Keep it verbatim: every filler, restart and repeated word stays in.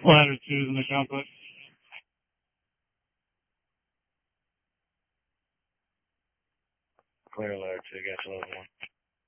Ladder two is in the complex. Clear ladder two, got you level one.